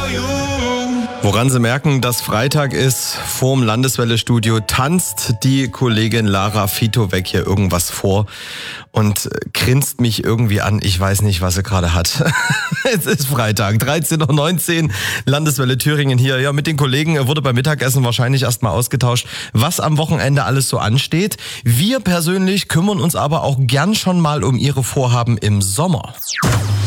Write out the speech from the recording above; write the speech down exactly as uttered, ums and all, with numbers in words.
Woran Sie merken, dass Freitag ist, vorm Landeswelle-Studio tanzt die Kollegin Lara Fitowek hier irgendwas vor und grinst mich irgendwie an. Ich weiß nicht, was sie gerade hat. Es ist Freitag, dreizehn Uhr neunzehn, Landeswelle Thüringen hier. Ja, mit den Kollegen wurde beim Mittagessen wahrscheinlich erstmal ausgetauscht, was am Wochenende alles so ansteht. Wir persönlich kümmern uns aber auch gern schon mal um Ihre Vorhaben im Sommer.